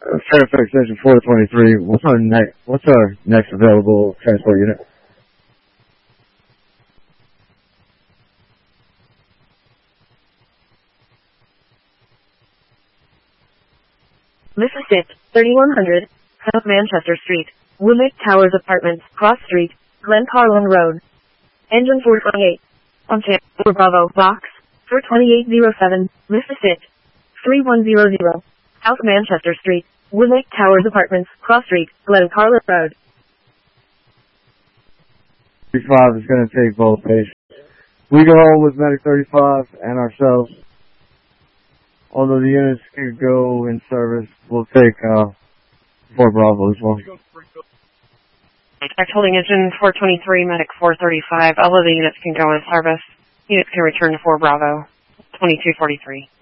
Fairfax Station 423. What's our next available transport unit? This is it, 3100 South Manchester Street, Woodlake Towers Apartments, Cross Street, Glencarlon Road. Engine 428. On channel 4 Bravo, box 42807, Mississippi 3100. South Manchester Street, Woodlake Towers Apartments, Cross Street, Glencarlon Road. 35 is going to take both patients. We go home with Medic 35 and ourselves. Although the units could go in service, we'll take 4 Bravo as well. Contact holding engine 423, medic 435. All of the units can go in service. Units can return to 4 Bravo, 2243.